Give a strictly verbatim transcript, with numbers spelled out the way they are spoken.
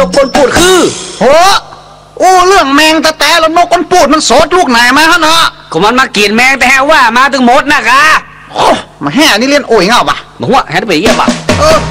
นกก้นปูดคือโหโอ้เรื่องแมงแต่แต่แล้วนกก้นปูดมันโสดลูกไหนมาฮะเนาะก็มันมากินแมงแต่แฮว่ามาถึงหมดนะกะโอ้มาแห่นี่เรียนโอ้ยเงาปะบอกว่าแฮไปเยี่ยมปะเออ